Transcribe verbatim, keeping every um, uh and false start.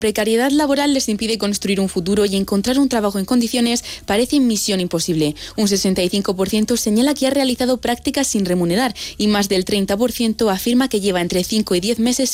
precariedad laboral les impide construir un futuro y encontrar un trabajo en condiciones parece misión imposible. Un sesenta y cinco por ciento señala que ha realizado prácticas sin remunerar y más del treinta por ciento afirma que lleva entre cinco y diez meses